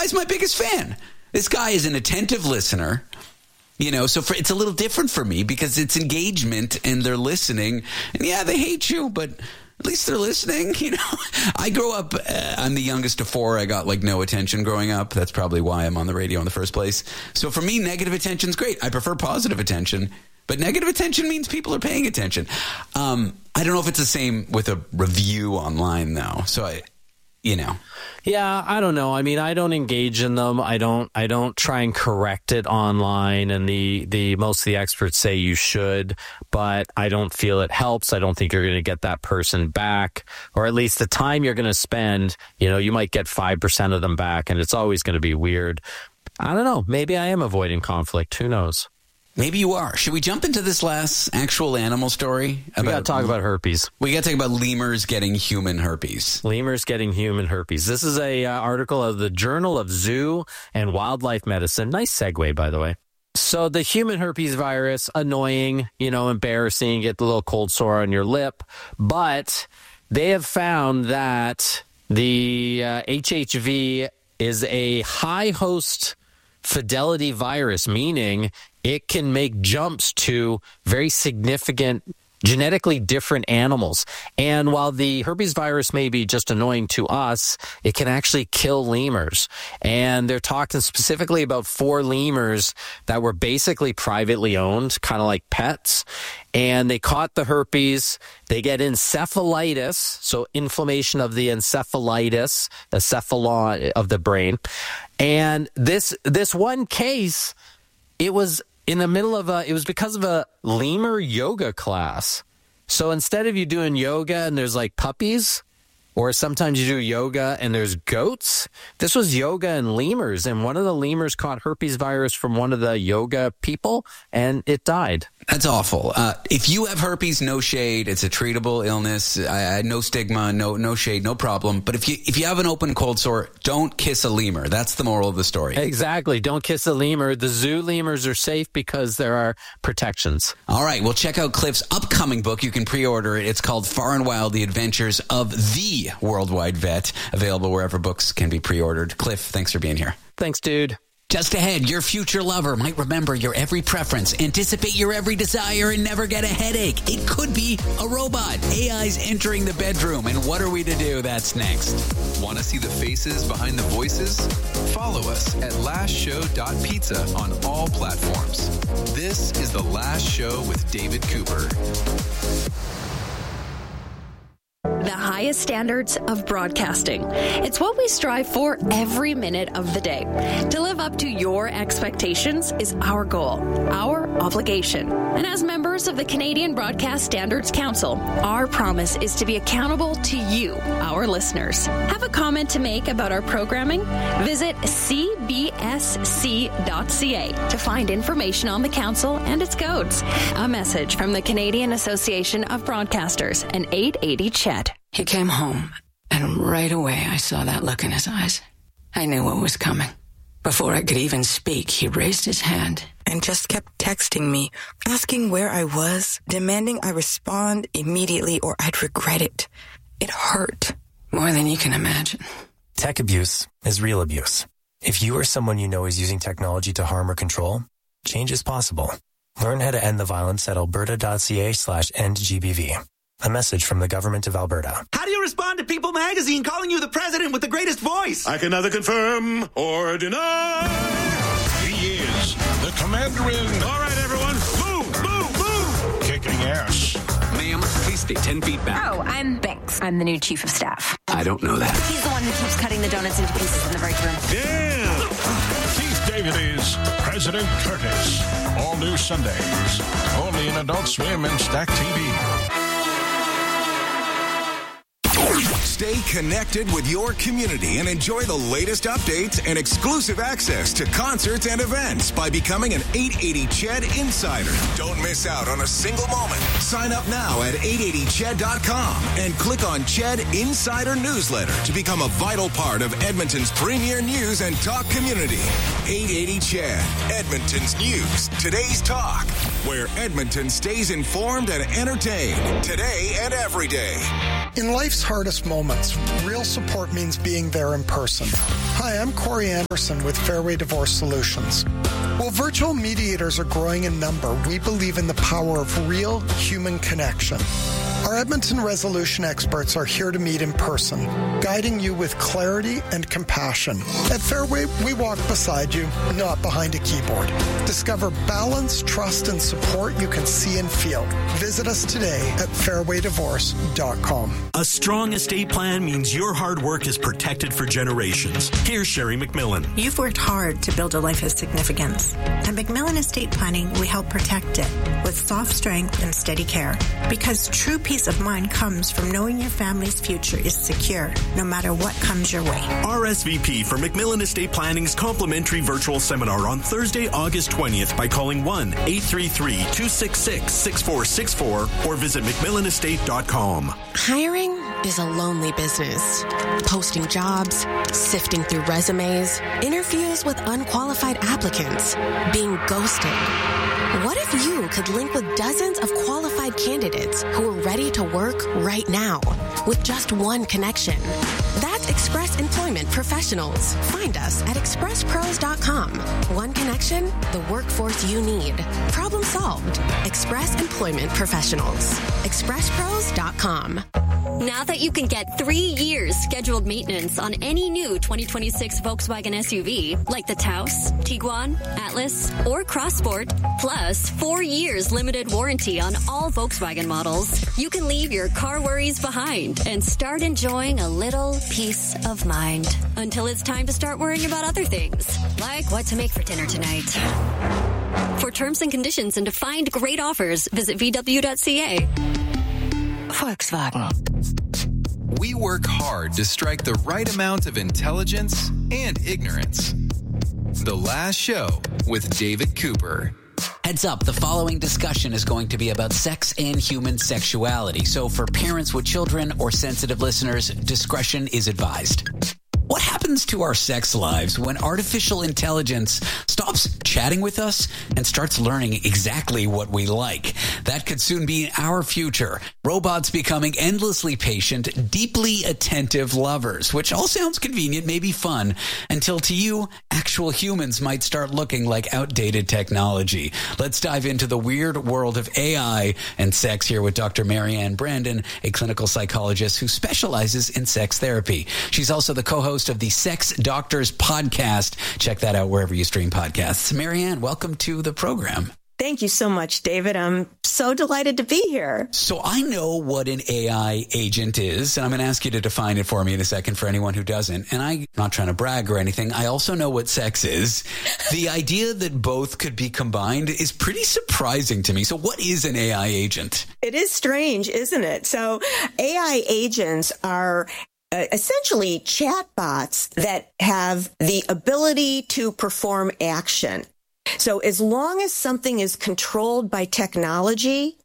guy's my biggest fan. This guy is an attentive listener. So it's a little different for me because it's engagement and they're listening. And yeah, they hate you, but at least they're listening. I grew up, I'm the youngest of 4. I got no attention growing up. That's probably why I'm on the radio in the first place. So for me, negative attention's great. I prefer positive attention, but negative attention means people are paying attention. I don't know if it's the same with a review online though. So Yeah, I don't know. I mean, I don't engage in them. I don't try and correct it online. And the most of the experts say you should, but I don't feel it helps. I don't think you're going to get that person back, or at least the time you're going to spend. You might get 5% of them back, and it's always going to be weird. I don't know. Maybe I am avoiding conflict. Who knows? Maybe you are. Should we jump into this last actual animal story? We got to talk about herpes. We got to talk about lemurs getting human herpes. Lemurs getting human herpes. This is a article of the Journal of Zoo and Wildlife Medicine. Nice segue, by the way. So the human herpes virus, annoying, embarrassing, get the little cold sore on your lip. But they have found that the HHV is a high host fidelity virus, meaning it can make jumps to very significant genetically different animals. And while the herpes virus may be just annoying to us, it can actually kill lemurs. And they're talking specifically about 4 lemurs that were basically privately owned, kind of like pets. And they caught the herpes. They get encephalitis, so inflammation of the encephalitis, the cephalon of the brain. And this one case, it was in the middle of it was because of a lemur yoga class. So instead of you doing yoga and there's puppies, or sometimes you do yoga and there's goats, this was yoga and lemurs. And one of the lemurs caught herpes virus from one of the yoga people, and it died. That's awful. If you have herpes, no shade. It's a treatable illness. No stigma, no shade, no problem. But if you have an open cold sore, don't kiss a lemur. That's the moral of the story. Exactly. Don't kiss a lemur. The zoo lemurs are safe because there are protections. All right. Well, check out Cliff's upcoming book. You can pre-order it. It's called Far and Wild, The Adventures of the Worldwide Vet. Available wherever books can be pre-ordered. Cliff, thanks for being here. Thanks, dude. Just ahead, your future lover might remember your every preference, anticipate your every desire, and never get a headache. It could be a robot. AI's entering the bedroom, and what are we to do? That's next. Want to see the faces behind the voices? Follow us at lastshow.pizza on all platforms. This is The Last Show with David Cooper. The highest standards of broadcasting. It's what we strive for every minute of the day. To live up to your expectations is our goal, our obligation. And as members of the Canadian Broadcast Standards Council, our promise is to be accountable to you, our listeners. Have a comment to make about our programming? Visit cbsc.ca to find information on the council and its codes. A message from the Canadian Association of Broadcasters and 880 CHED. He came home, and right away I saw that look in his eyes. I knew what was coming. Before I could even speak, he raised his hand and just kept texting me, asking where I was, demanding I respond immediately or I'd regret it. It hurt. More than you can imagine. Tech abuse is real abuse. If you or someone you know is using technology to harm or control, change is possible. Learn how to end the violence at alberta.ca/endgbv. A message from the Government of Alberta. How do you respond to People Magazine calling you the president with the greatest voice? I can neither confirm or deny. He is the commander-in. All right, everyone, move, move, move. Kicking ass. Ma'am, please stay 10 feet back. Oh, I'm Banks. I'm the new chief of staff. I don't know that. He's the one who keeps cutting the donuts into pieces in the break room. Yeah. Keith David is President Curtis. All new Sundays. Only in Adult Swim and Stack TV. Stay connected with your community and enjoy the latest updates and exclusive access to concerts and events by becoming an 880 CHED Insider. Don't miss out on a single moment. Sign up now at 880ched.com and click on CHED Insider Newsletter to become a vital part of Edmonton's premier news and talk community. 880 CHED, Edmonton's news, today's talk. where Edmonton stays informed and entertained today and every day. In life's hardest moments, real support means being there in person. Hi, I'm Corey Anderson with Fairway Divorce Solutions. While virtual mediators are growing in number, we believe in the power of real human connection. Our Edmonton resolution experts are here to meet in person, guiding you with clarity and compassion. At Fairway, we walk beside you, not behind a keyboard. Discover balance, trust, and support you can see and feel. Visit us today at fairwaydivorce.com. A strong estate plan means your hard work is protected for generations. Here's Sherry McMillan. You've worked hard to build a life of significance. At McMillan Estate Planning, we help protect it with soft strength and steady care. Because true peace of mind comes from knowing your family's future is secure, no matter what comes your way. RSVP for McMillan Estate Planning's complimentary virtual seminar on Thursday, August 20th by calling 1-833-266-6464 or visit McMillanestate.com. Hiring is a lonely business. Posting jobs, sifting through resumes, interviews with unqualified applicants, being ghosted. What if you could link with dozens of qualified candidates who are ready to work right now with just one connection? That's Express Employment Professionals. Find us at expresspros.com. One connection, the workforce you need. Problem solved. Express Employment Professionals. expresspros.com. Now that you can get 3 years scheduled maintenance on any new 2026 Volkswagen SUV, like the Taos, Tiguan, Atlas, or Crossport, plus 4 years limited warranty on all Volkswagen models, you can leave your car worries behind and start enjoying a little peace of mind until it's time to start worrying about other things, like what to make for dinner tonight. For terms and conditions and to find great offers, visit VW.ca. Volkswagen. We work hard to strike the right amount of intelligence and ignorance. The Last Show with David Cooper. Heads up, the following discussion is going to be about sex and human sexuality. So for parents with children or sensitive listeners, discretion is advised. What happens to our sex lives when artificial intelligence stops chatting with us and starts learning exactly what we like? That could soon be our future. Robots becoming endlessly patient, deeply attentive lovers, which all sounds convenient, maybe fun, until to you, actual humans might start looking like outdated technology. Let's dive into the weird world of AI and sex here with Dr. Marianne Brandon, a clinical psychologist who specializes in sex therapy. She's also the co-host of the Sex Doctors podcast. Check that out wherever you stream podcasts. Marianne, welcome to the program. Thank you so much, David. I'm so delighted to be here. So I know what an AI agent is, and I'm going to ask you to define it for me in a second for anyone who doesn't. And I'm not trying to brag or anything. I also know what sex is. The idea that both could be combined is pretty surprising to me. So what is an AI agent? It is strange, isn't it? So AI agents are essentially chatbots that have the ability to perform action. So as long as something is controlled by technology,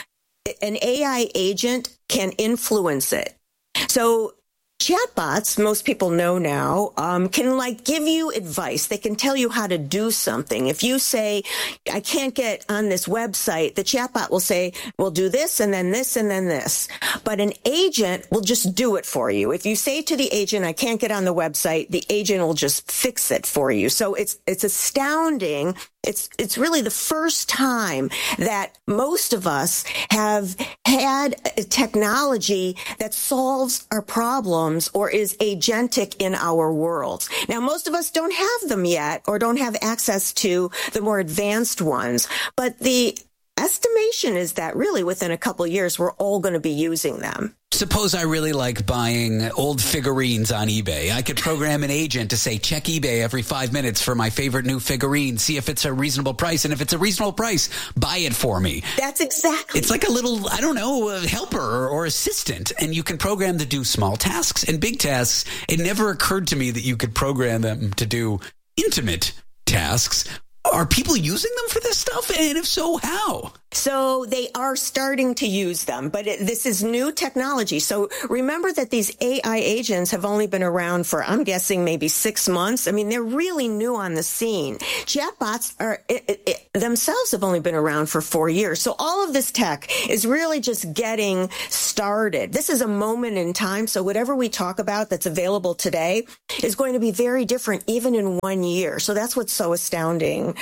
an AI agent can influence it. So chatbots, most people know now, can give you advice. They can tell you how to do something. If you say, I can't get on this website, the chatbot will say, well, do this and then this and then this. But an agent will just do it for you. If you say to the agent, I can't get on the website, the agent will just fix it for you. So it's astounding. It's really the first time that most of us have had a technology that solves our problems or is agentic in our world. Now, most of us don't have them yet or don't have access to the more advanced ones, but the estimation is that really within a couple of years, we're all going to be using them. Suppose I really like buying old figurines on eBay. I could program an agent to say, check eBay every 5 minutes for my favorite new figurine, see if it's a reasonable price. And if it's a reasonable price, buy it for me. That's exactly. It's like a little, helper or assistant. And you can program to do small tasks and big tasks. It never occurred to me that you could program them to do intimate tasks. Are people using them for this stuff? And if so, how? So they are starting to use them, but this is new technology. So remember that these AI agents have only been around for, I'm guessing, maybe 6 months. I mean, they're really new on the scene. Chatbots themselves have only been around for 4 years. So all of this tech is really just getting started. This is a moment in time. So whatever we talk about that's available today is going to be very different even in 1 year. So that's what's so astounding,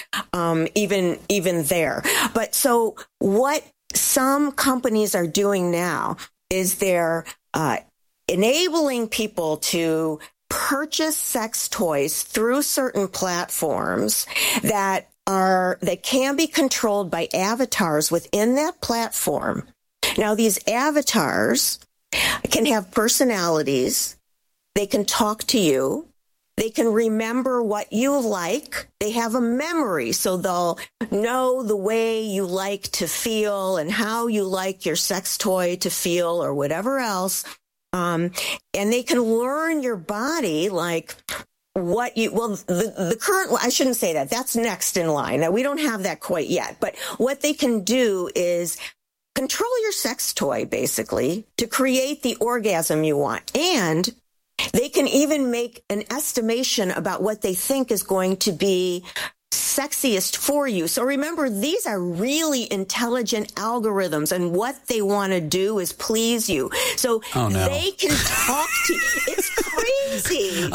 even there. But so what some companies are doing now is they're enabling people to purchase sex toys through certain platforms that can be controlled by avatars within that platform. Now, these avatars can have personalities. They can talk to you. They can remember what you like. They have a memory, so they'll know the way you like to feel and how you like your sex toy to feel or whatever else. And they can learn your body, like the current, I shouldn't say that. That's next in line. Now, we don't have that quite yet. But what they can do is control your sex toy, basically, to create the orgasm you want. And they can even make an estimation about what they think is going to be sexiest for you. So remember, these are really intelligent algorithms, and what they want to do is please you. So they can talk to you. It's crazy.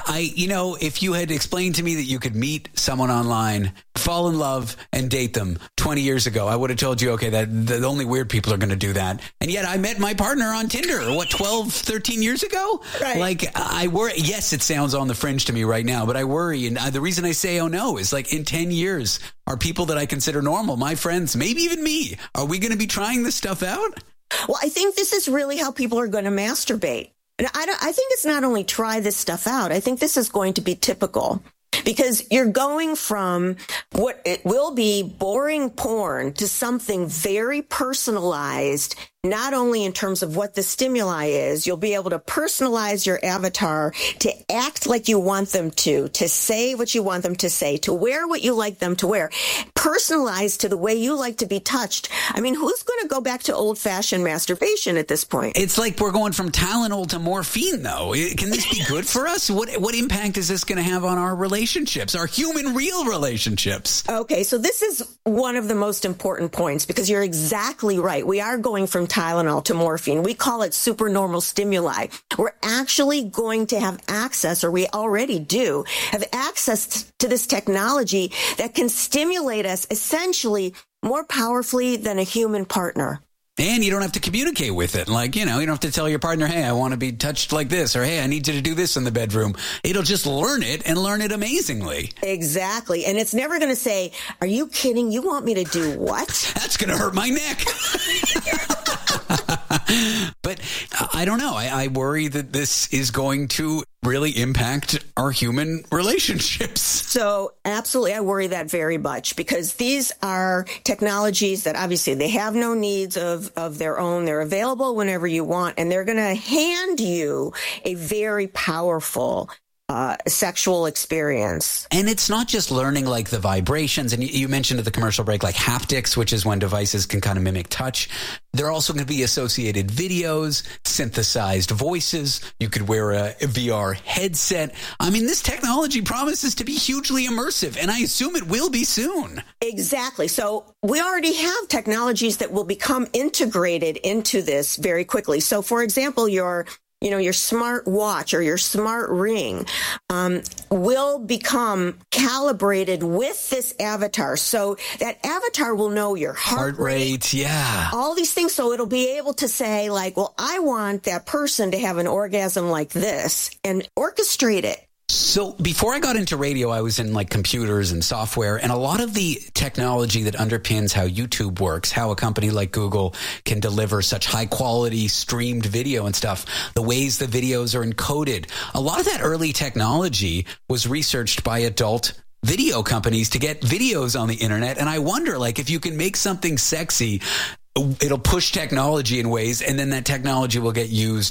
If you had explained to me that you could meet someone online, fall in love, and date them 20 years ago, I would have told you, okay, that the only weird people are going to do that. And yet I met my partner on Tinder, 12, 13 years ago? Right. Like, I worry. Yes, it sounds on the fringe to me right now, but I worry. And the reason I say, oh no, is like in 10 years, are people that I consider normal, my friends, maybe even me, are we going to be trying this stuff out? Well, I think this is really how people are going to masturbate. And I think it's not only try this stuff out. I think this is going to be typical. Because you're going from what it will be boring porn to something very personalized, not only in terms of what the stimuli is. You'll be able to personalize your avatar to act like you want them to say what you want them to say, to wear what you like them to wear, personalized to the way you like to be touched. I mean, who's going to go back to old-fashioned masturbation at this point? It's like we're going from Tylenol to morphine, though. Can this be good for us? What impact is this going to have on our relationships, our human real relationships? Okay, so this is one of the most important points, because you're exactly right. We are going from Tylenol to morphine. We call it supernormal stimuli. We're actually going to have access, or we already do, have access to this technology that can stimulate us essentially more powerfully than a human partner. And you don't have to communicate with it. Like, you don't have to tell your partner, hey, I want to be touched like this, or hey, I need you to do this in the bedroom. It'll just learn it and learn it amazingly. Exactly. And it's never going to say, are you kidding? You want me to do what? That's going to hurt my neck. But I don't know. I worry that this is going to really impact our human relationships. So absolutely, I worry that very much, because these are technologies that obviously they have no needs of their own. They're available whenever you want, and they're going to hand you a very powerful sexual experience. And it's not just learning like the vibrations. And you mentioned at the commercial break, like haptics, which is when devices can kind of mimic touch. There are also going to be associated videos, synthesized voices. You could wear a VR headset. I mean, this technology promises to be hugely immersive, and I assume it will be soon. Exactly. So we already have technologies that will become integrated into this very quickly. So, for example, your smart watch or your smart ring will become calibrated with this avatar. So that avatar will know your heart rate. Yeah. All these things. So it'll be able to say, like, well, I want that person to have an orgasm like this, and orchestrate it. So before I got into radio, I was in like computers and software, and a lot of the technology that underpins how YouTube works, how a company like Google can deliver such high quality streamed video and stuff, the ways the videos are encoded. A lot of that early technology was researched by adult video companies to get videos on the internet. And I wonder, like, if you can make something sexy, it'll push technology in ways, and then that technology will get used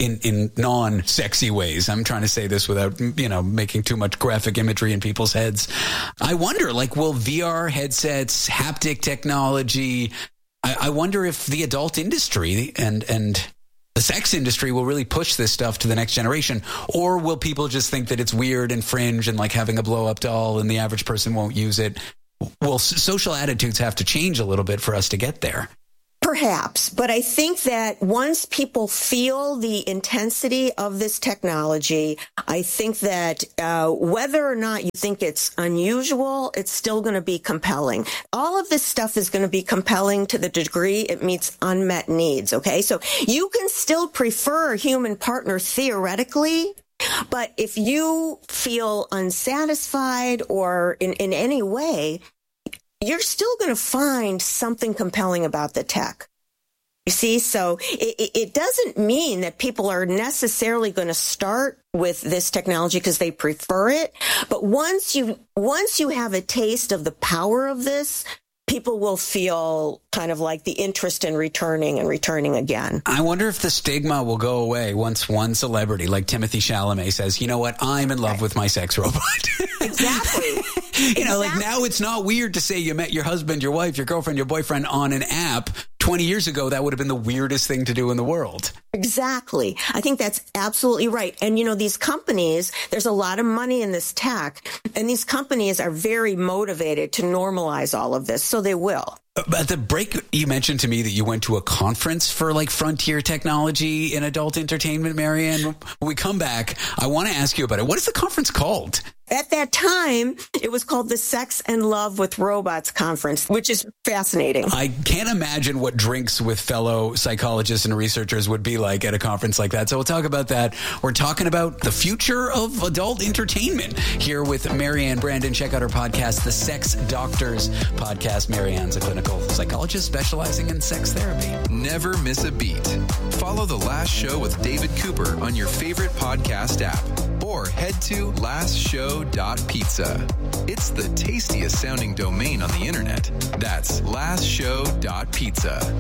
in non-sexy ways. I'm trying to say this without, making too much graphic imagery in people's heads. I wonder, will VR headsets, haptic technology, I wonder if the adult industry and the sex industry will really push this stuff to the next generation, or will people just think that it's weird and fringe and like having a blow-up doll and the average person won't use it? Well, social attitudes have to change a little bit for us to get there. Perhaps, but I think that once people feel the intensity of this technology, I think that whether or not you think it's unusual, it's still going to be compelling. All of this stuff is going to be compelling to the degree it meets unmet needs, okay? So you can still prefer a human partner theoretically, but if you feel unsatisfied or in any way, you're still going to find something compelling about the tech. You see, so it doesn't mean that people are necessarily going to start with this technology because they prefer it. But once you have a taste of the power of this, people will feel kind of like the interest in returning again. I wonder if the stigma will go away once one celebrity like Timothée Chalamet says, you know what, I'm in love with my sex robot. Exactly. Like now it's not weird to say you met your husband, your wife, your girlfriend, your boyfriend on an app. 20 years ago, that would have been the weirdest thing to do in the world. Exactly. I think that's absolutely right. And, these companies, there's a lot of money in this tech, and these companies are very motivated to normalize all of this, so they will. At the break, you mentioned to me that you went to a conference for frontier technology in adult entertainment, Marianne. When we come back, I want to ask you about it. What is the conference called? At that time, it was called the Sex and Love with Robots Conference, which is fascinating. I can't imagine what drinks with fellow psychologists and researchers would be like at a conference like that. So we'll talk about that. We're talking about the future of adult entertainment here with Marianne Brandon. Check out her podcast, The Sex Doctors Podcast. Marianne's a clinical psychologist specializing in sex therapy. Never miss a beat. Follow The Last Show with David Cooper on your favorite podcast app, or head to lastshow.pizza. It's the tastiest sounding domain on the internet. That's lastshow.pizza.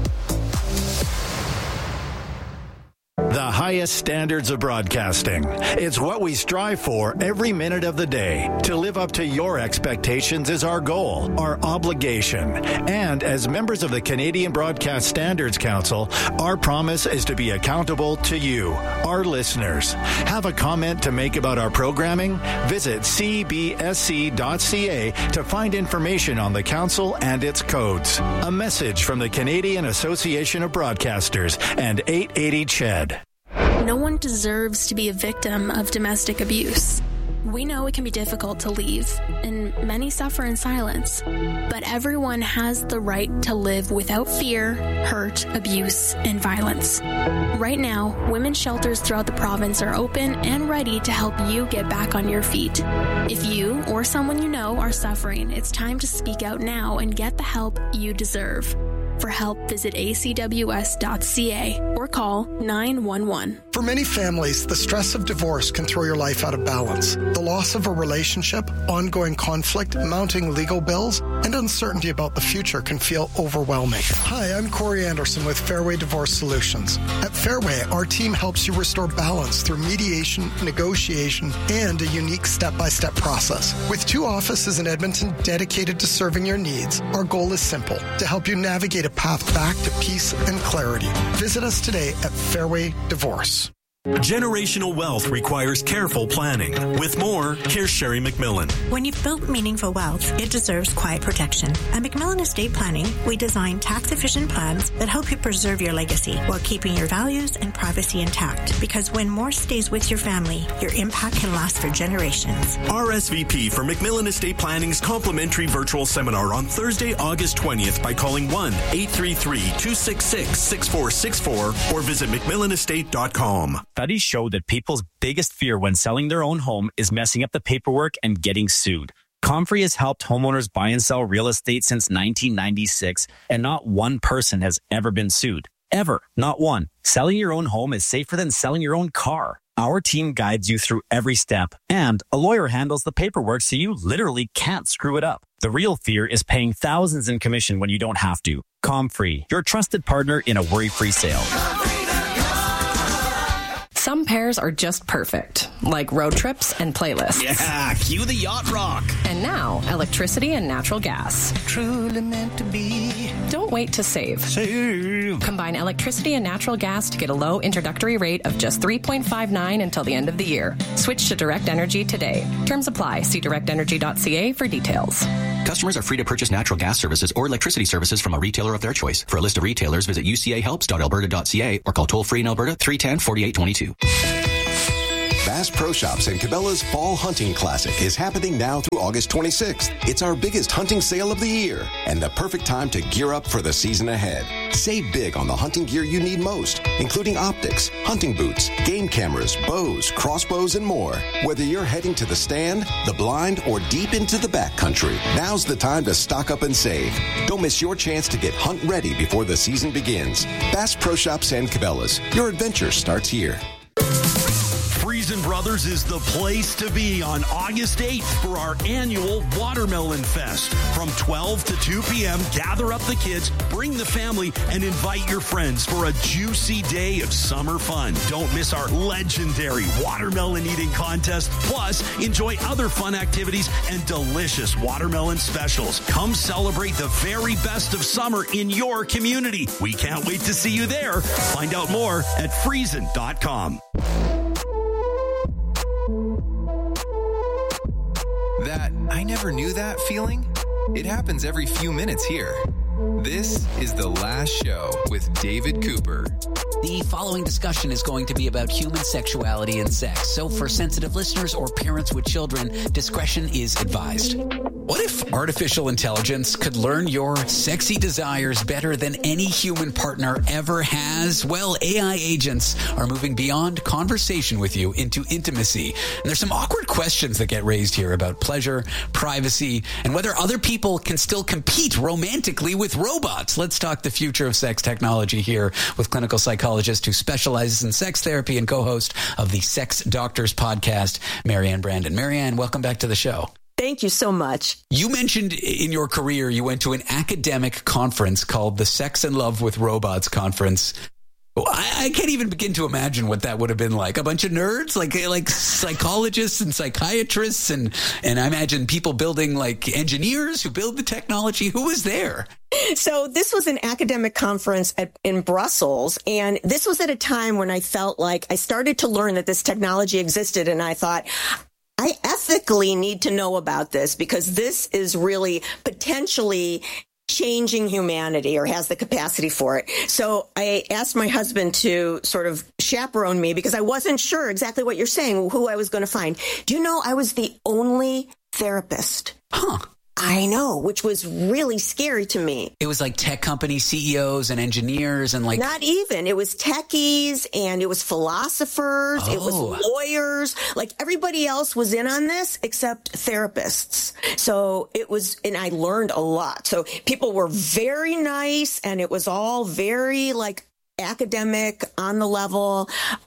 The highest standards of broadcasting. It's what we strive for every minute of the day. To live up to your expectations is our goal, our obligation. And as members of the Canadian Broadcast Standards Council, our promise is to be accountable to you, our listeners. Have a comment to make about our programming? Visit cbsc.ca to find information on the council and its codes. A message from the Canadian Association of Broadcasters and 880 CHED. No one deserves to be a victim of domestic abuse. We know it can be difficult to leave, and many suffer in silence. But everyone has the right to live without fear, hurt, abuse, and violence. Right now, women's shelters throughout the province are open and ready to help you get back on your feet. If you or someone you know are suffering, it's time to speak out now and get the help you deserve. For help, visit acws.ca or call 911. For many families, the stress of divorce can throw your life out of balance. The loss of a relationship, ongoing conflict, mounting legal bills, and uncertainty about the future can feel overwhelming. Hi, I'm Corey Anderson with Fairway Divorce Solutions. At Fairway, our team helps you restore balance through mediation, negotiation, and a unique step-by-step process. With 2 offices in Edmonton dedicated to serving your needs, our goal is simple: to help you navigate a path back to peace and clarity. Visit us today at Fairway Divorce. Generational wealth requires careful planning. With more, here's Sherry McMillan. When you've built meaningful wealth, it deserves quiet protection. At McMillan Estate Planning, we design tax-efficient plans that help you preserve your legacy while keeping your values and privacy intact. Because when more stays with your family, your impact can last for generations. RSVP for McMillan Estate Planning's complimentary virtual seminar on Thursday, August 20th by calling 1-833-266-6464 or visit McMillanestate.com. Studies show that people's biggest fear when selling their own home is messing up the paperwork and getting sued. Comfrey has helped homeowners buy and sell real estate since 1996, and not one person has ever been sued. Ever. Not one. Selling your own home is safer than selling your own car. Our team guides you through every step, and a lawyer handles the paperwork so you literally can't screw it up. The real fear is paying thousands in commission when you don't have to. Comfrey, your trusted partner in a worry-free sale. Some pairs are just perfect, like road trips and playlists. Yeah, cue the yacht rock. And now, electricity and natural gas. Truly meant to be. Don't wait to save. Combine electricity and natural gas to get a low introductory rate of just $3.59 until the end of the year. Switch to Direct Energy today. Terms apply. See directenergy.ca for details. Customers are free to purchase natural gas services or electricity services from a retailer of their choice. For a list of retailers, visit ucahelps.alberta.ca or call toll-free in Alberta 310-4822. Bass Pro Shops and Cabela's Fall Hunting Classic is happening now through August 26th. It's our biggest hunting sale of the year and the perfect time to gear up for the season ahead. Save big on the hunting gear you need most, including optics, hunting boots, game cameras, bows, crossbows, and more. Whether you're heading to the stand, the blind, or deep into the backcountry, now's the time to stock up and save. Don't miss your chance to get hunt ready before the season begins. Bass Pro Shops and Cabela's. Your adventure starts here. Friesen Brothers is the place to be on August 8th for our annual Watermelon Fest. From 12 to 2 p.m., gather up the kids, bring the family, and invite your friends for a juicy day of summer fun. Don't miss our legendary watermelon eating contest. Plus, enjoy other fun activities and delicious watermelon specials. Come celebrate the very best of summer in your community. We can't wait to see you there. Find out more at Friesen.com. That I never knew that feeling? It happens every few minutes here. This is The Last Show with David Cooper. The following discussion is going to be about human sexuality and sex. So for sensitive listeners or parents with children, discretion is advised. What if artificial intelligence could learn your sexy desires better than any human partner ever has? Well, AI agents are moving beyond conversation with you into intimacy. And there's some awkward questions that get raised here about pleasure, privacy, and whether other people can still compete romantically with robots. Let's talk the future of sex technology here with clinical psychologist who specializes in sex therapy and co-host of the Sex Doctors podcast, Marianne Brandon. Marianne, welcome back to the show. Thank you so much. You mentioned in your career you went to an academic conference called the Sex and Love with Robots conference. I can't even begin to imagine what that would have been like. A bunch of nerds, like psychologists and psychiatrists, and I imagine people building, like engineers who build the technology. Who was there? So this was an academic conference in Brussels, and this was at a time when I felt like I started to learn that this technology existed, and I thought, I ethically need to know about this because this is really potentially changing humanity or has the capacity for it. So I asked my husband to sort of chaperone me because I wasn't sure exactly what you're saying, who I was going to find. Do you know I was the only therapist? Huh. I know, which was really scary to me. It was like tech company CEOs and engineers and like... Not even. It was techies and it was philosophers. It was lawyers. Like everybody else was in on this except therapists. So it was, and I learned a lot. So people were very nice and it was all very like academic, on the level,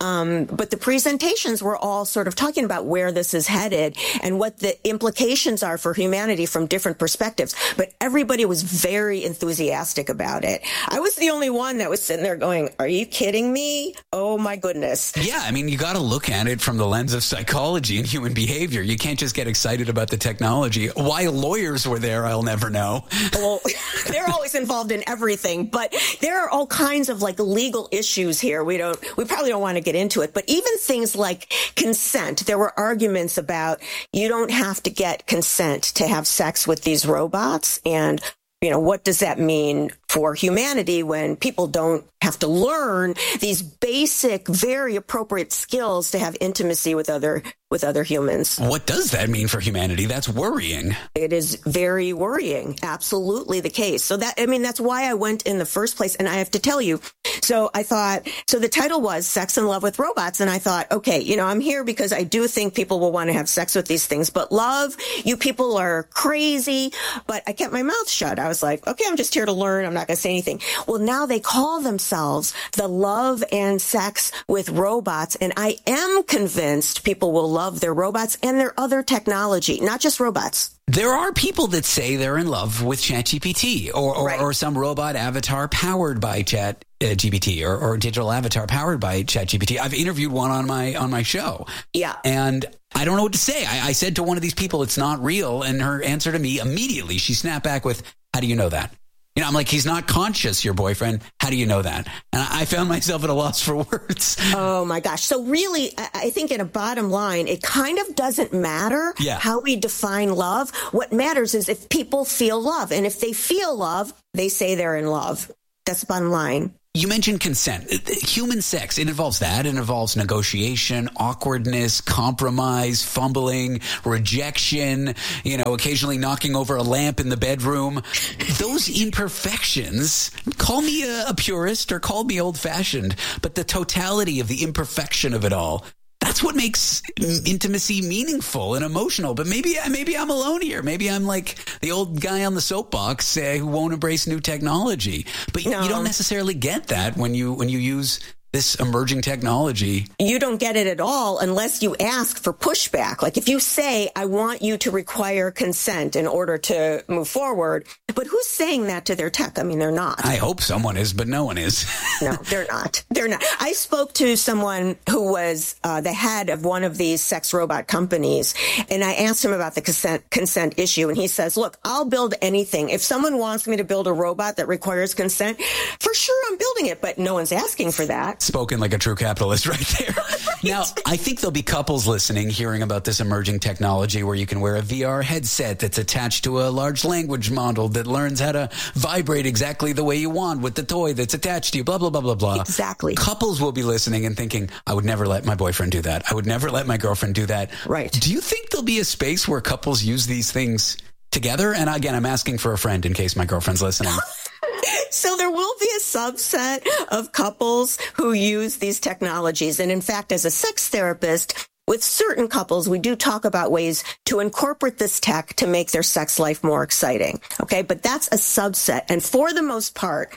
but the presentations were all sort of talking about where this is headed and what the implications are for humanity from different perspectives. But everybody was very enthusiastic about it. I was the only one that was sitting there going, are you kidding me? Oh, my goodness. Yeah, I mean, you got to look at it from the lens of psychology and human behavior. You can't just get excited about the technology. Why lawyers were there, I'll never know. Well, they're always involved in everything, but there are all kinds of like legal issues here. We probably don't want to get into it, but even things like consent, there were arguments about you don't have to get consent to have sex with these robots. And, you know, what does that mean for humanity when people don't have to learn these basic, very appropriate skills to have intimacy with other humans? What does that mean for humanity? That's worrying. It is very worrying. Absolutely the case. So that's why I went in the first place. And I have to tell you, so the title was Sex and Love with Robots. And I thought, okay, you know, I'm here because I do think people will want to have sex with these things, but love, you people are crazy. But I kept my mouth shut. I was like, okay, I'm just here to learn. I'm not going to say anything. Well, now they call themselves the Love and Sex with Robots. And I am convinced people will love their robots and their other technology, not just robots. There are people that say they're in love with ChatGPT or some robot avatar powered by ChatGPT. GPT or digital avatar powered by ChatGPT. I've interviewed one on my show. Yeah. And I don't know what to say. I said to one of these people, it's not real. And her answer to me immediately, she snapped back with, how do you know that? You know, I'm like, he's not conscious, your boyfriend. How do you know that? And I found myself at a loss for words. Oh, my gosh. So really, I think in a bottom line, it kind of doesn't matter how we define love. What matters is if people feel love. And if they feel love, they say they're in love. That's the bottom line. You mentioned consent. Human sex, it involves that. It involves negotiation, awkwardness, compromise, fumbling, rejection, occasionally knocking over a lamp in the bedroom. Those imperfections, call me a purist or call me old-fashioned, but the totality of the imperfection of it all, that's what makes intimacy meaningful and emotional. But maybe I'm alone here. Maybe I'm like the old guy on the soapbox who won't embrace new technology. But you don't necessarily get that when you use this emerging technology. You don't get it at all unless you ask for pushback. Like if you say, I want you to require consent in order to move forward, but who's saying that to their tech? I mean, they're not. I hope someone is, but no one is. No, they're not. They're not. I spoke to someone who was the head of one of these sex robot companies, and I asked him about the consent issue, and he says, look, I'll build anything. If someone wants me to build a robot that requires consent, for sure I'm building it, but no one's asking for that. Spoken like a true capitalist right there. Right. Now, I think there'll be couples listening, hearing about this emerging technology where you can wear a VR headset that's attached to a large language model that learns how to vibrate exactly the way you want with the toy that's attached to you, blah, blah, blah, blah, blah. Exactly. Couples will be listening and thinking, I would never let my boyfriend do that. I would never let my girlfriend do that. Right. Do you think there'll be a space where couples use these things together? And again, I'm asking for a friend in case my girlfriend's listening. So there will be a subset of couples who use these technologies. And in fact, as a sex therapist, with certain couples, we do talk about ways to incorporate this tech to make their sex life more exciting. Okay, but that's a subset. And for the most part,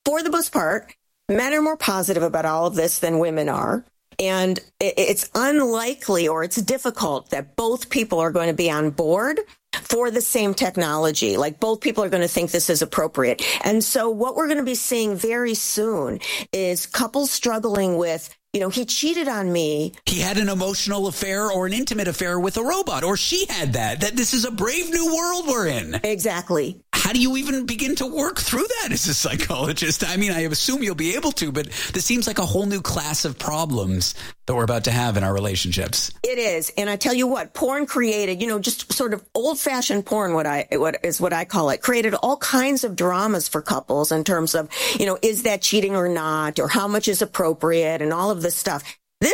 men are more positive about all of this than women are. And it's unlikely or it's difficult that both people are going to be on board for the same technology. Like both people are going to think this is appropriate. And so what we're going to be seeing very soon is couples struggling with, he cheated on me. He had an emotional affair or an intimate affair with a robot, or she had that this is a brave new world we're in. Exactly. How do you even begin to work through that as a psychologist? I mean, I assume you'll be able to, but this seems like a whole new class of problems that we're about to have in our relationships. It is. And I tell you what, porn created, just sort of old-fashioned porn, what I call it, created all kinds of dramas for couples in terms of, is that cheating or not, or how much is appropriate, and all of this stuff.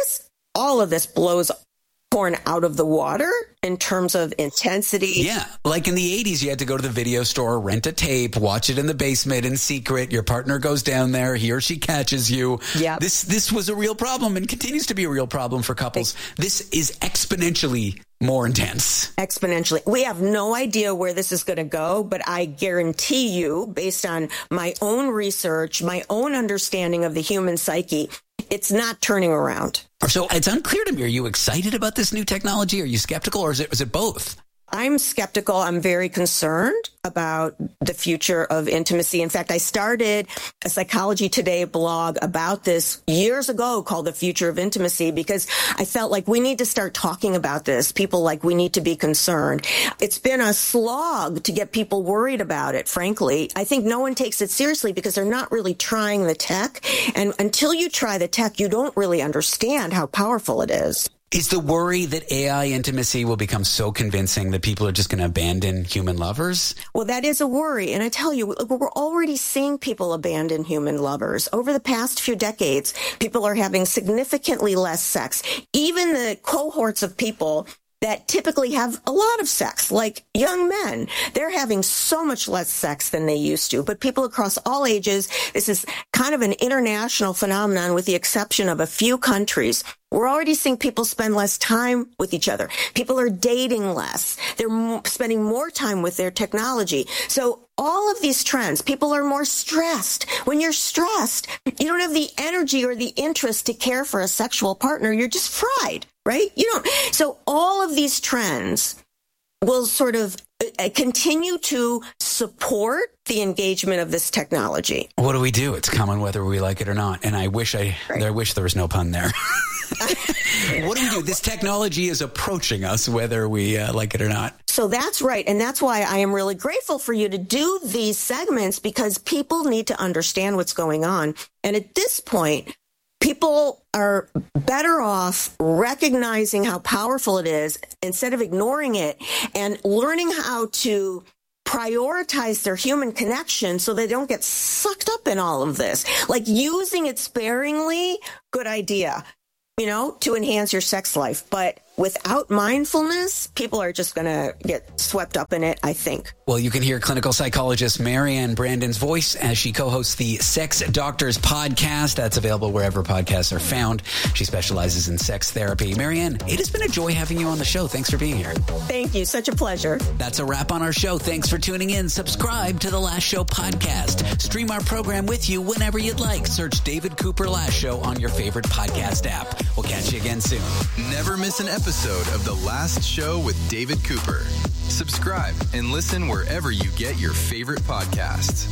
All of this blows porn out of the water in terms of intensity. Yeah. Like in the 80s, you had to go to the video store, rent a tape, watch it in the basement in secret. Your partner goes down there. He or she catches you. Yeah. This was a real problem and continues to be a real problem for couples. This is exponentially more intense. Exponentially. We have no idea where this is going to go, but I guarantee you, based on my own research, my own understanding of the human psyche, it's not turning around. So it's unclear to me. Are you excited about this new technology? Are you skeptical, or is it both? I'm skeptical. I'm very concerned about the future of intimacy. In fact, I started a Psychology Today blog about this years ago called The Future of Intimacy because I felt like we need to start talking about this. People we need to be concerned. It's been a slog to get people worried about it, frankly. I think no one takes it seriously because they're not really trying the tech. And until you try the tech, you don't really understand how powerful it is. Is the worry that AI intimacy will become so convincing that people are just going to abandon human lovers? Well, that is a worry. And I tell you, we're already seeing people abandon human lovers. Over the past few decades, people are having significantly less sex. Even the cohorts of people that typically have a lot of sex, like young men, they're having so much less sex than they used to. But people across all ages, this is kind of an international phenomenon with the exception of a few countries. We're already seeing people spend less time with each other. People are dating less. They're spending more time with their technology. So all of these trends, people are more stressed. When you're stressed, you don't have the energy or the interest to care for a sexual partner. You're just fried, right? You don't. So all of these trends will sort of continue to support the engagement of this technology. What do we do? It's common whether we like it or not. And I wish there was no pun there. What do we do? This technology is approaching us whether we like it or not. So that's right. And that's why I am really grateful for you to do these segments, because people need to understand what's going on. And at this point, people are better off recognizing how powerful it is instead of ignoring it, and learning how to prioritize their human connection so they don't get sucked up in all of this. Like using it sparingly, good idea, to enhance your sex life. But without mindfulness, people are just going to get swept up in it, I think. Well, you can hear clinical psychologist Marianne Brandon's voice as she co-hosts the Sex Doctors podcast. That's available wherever podcasts are found. She specializes in sex therapy. Marianne, it has been a joy having you on the show. Thanks for being here. Thank you. Such a pleasure. That's a wrap on our show. Thanks for tuning in. Subscribe to the Last Show podcast. Stream our program with you whenever you'd like. Search David Cooper Last Show on your favorite podcast app. We'll catch you again soon. Never miss an episode of The Last Show with David Cooper. Subscribe and listen wherever you get your favorite podcasts.